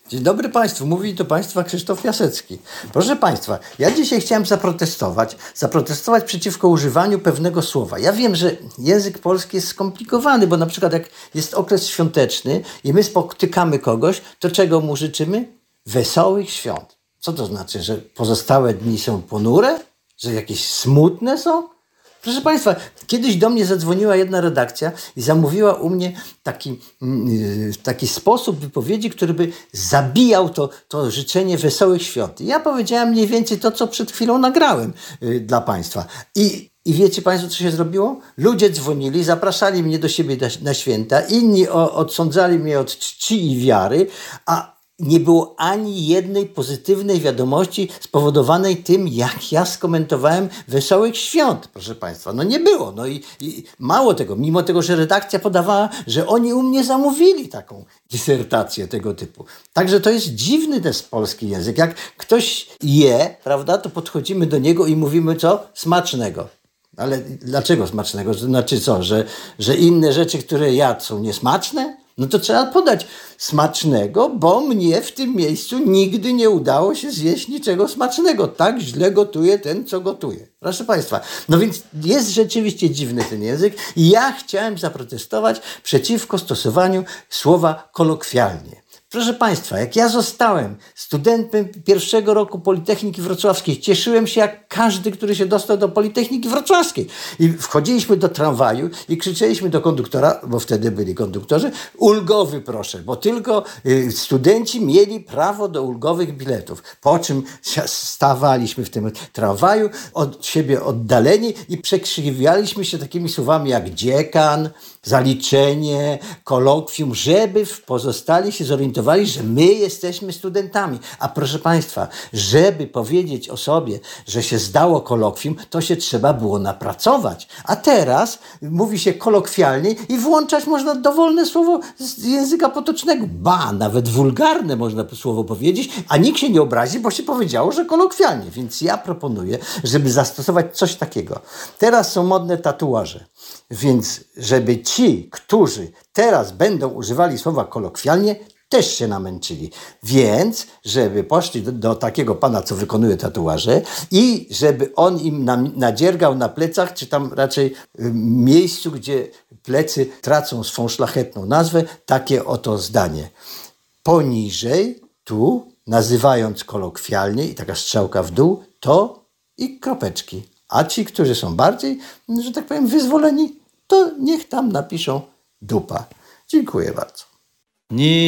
Dzień dobry Państwu, mówi do Państwa Krzysztof Piasecki. Proszę Państwa, ja dzisiaj chciałem zaprotestować przeciwko używaniu pewnego słowa. Ja wiem, że język polski jest skomplikowany, bo na przykład jak jest okres świąteczny i my spotykamy kogoś, to czego mu życzymy? Wesołych świąt. Co to znaczy, że pozostałe dni są ponure? Że jakieś smutne są? Proszę Państwa, kiedyś do mnie zadzwoniła jedna redakcja i zamówiła u mnie taki sposób wypowiedzi, który by zabijał to życzenie wesołych świąt. I ja powiedziałem mniej więcej to, co przed chwilą nagrałem dla Państwa. I wiecie Państwo, co się zrobiło? Ludzie dzwonili, zapraszali mnie do siebie na święta, inni odsądzali mnie od czci i wiary, a nie było ani jednej pozytywnej wiadomości spowodowanej tym, jak ja skomentowałem wesołych świąt, proszę Państwa. No nie było. No i mało tego, mimo tego, że redakcja podawała, że oni u mnie zamówili taką dysertację tego typu. Także to jest dziwny też polski język. Jak ktoś je, prawda, to podchodzimy do niego i mówimy co? Smacznego. Ale dlaczego smacznego? To znaczy co? Że inne rzeczy, które jadł, są niesmaczne? No to trzeba podać smacznego, bo mnie w tym miejscu nigdy nie udało się zjeść niczego smacznego. Tak źle gotuje ten, co gotuje. Proszę Państwa, no więc jest rzeczywiście dziwny ten język i ja chciałem zaprotestować przeciwko stosowaniu słowa kolokwialnie. Proszę Państwa, jak ja zostałem studentem pierwszego roku Politechniki Wrocławskiej, cieszyłem się jak każdy, który się dostał do Politechniki Wrocławskiej. I wchodziliśmy do tramwaju i krzyczeliśmy do konduktora, bo wtedy byli konduktorzy, ulgowy proszę, bo tylko studenci mieli prawo do ulgowych biletów. Po czym stawaliśmy w tym tramwaju od siebie oddaleni i przekrzykiwaliśmy się takimi słowami jak dziekan, zaliczenie, kolokwium, żeby pozostali się zorientowali, że my jesteśmy studentami. A proszę Państwa, żeby powiedzieć osobie, że się zdało kolokwium, to się trzeba było napracować. A teraz mówi się kolokwialnie i włączać można dowolne słowo z języka potocznego. Ba, nawet wulgarne można słowo powiedzieć, a nikt się nie obrazi, bo się powiedziało, że kolokwialnie. Więc ja proponuję, żeby zastosować coś takiego. Teraz są modne tatuaże. Więc żeby ci, którzy teraz będą używali słowa kolokwialnie, też się namęczyli. Więc, żeby poszli do takiego pana, co wykonuje tatuaże i żeby on im nadziergał na plecach, czy tam raczej miejscu, gdzie plecy tracą swą szlachetną nazwę, takie oto zdanie. Poniżej, tu, nazywając kolokwialnie i taka strzałka w dół, to i kropeczki. A ci, którzy są bardziej, że tak powiem, wyzwoleni, to niech tam napiszą dupa. Dziękuję bardzo.